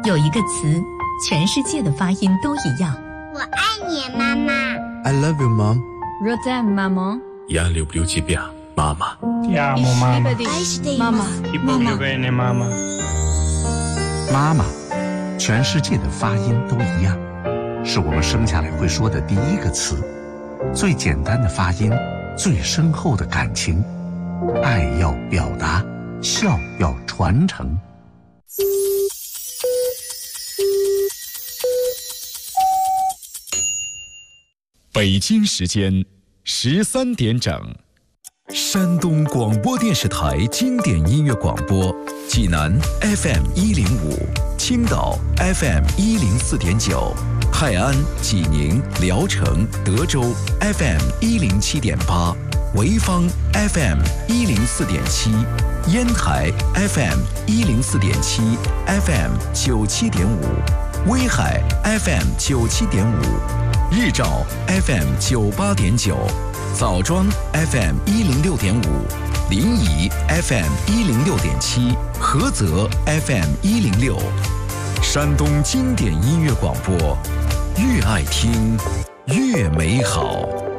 有一个词，全世界的发音都一样。 我爱你，妈妈。 I love you, mom. Je t'aime, maman. Я люблю тебя, мама. Ti amo, mamma. Mama. Ti voglio bene, mamma. 妈妈，全世界的发音都一样，是我们生下来会说的第一个词，最简单的发音，最深厚的感情，爱要表达，笑要传承。 北京时间13点整，山东广播电视台经典音乐广播，济南 FM105，青岛 FM104.9，泰安、济宁、聊城、德州 FM107.8，潍坊 FM104.7，烟台 FM104.7 FM97.5，威海 FM97.5，日照 FM98.9，枣庄 FM106.5，临沂 FM106.7，菏泽 FM106。山东经典音乐广播，越爱听越美好。